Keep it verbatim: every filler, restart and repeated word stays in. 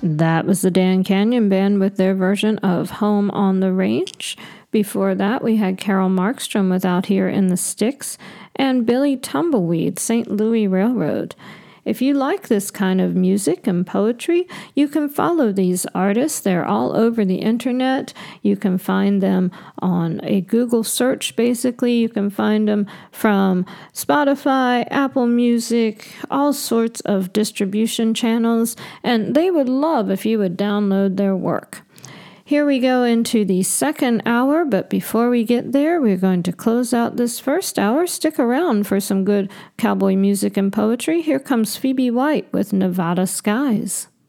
That was the Dan Canyon Band with their version of Home on the Range. Before that, we had Carol Markstrom with Out Here in the Sticks, and Billy Tumbleweed, Saint Louis Railroad. If you like this kind of music and poetry, you can follow these artists. They're all over the internet. You can find them on a Google search, basically. You can find them from Spotify, Apple Music, all sorts of distribution channels, and they would love if you would download their work. Here we go into the second hour, but before we get there, we're going to close out this first hour. Stick around for some good cowboy music and poetry. Here comes Phoebe White with Nevada Skies.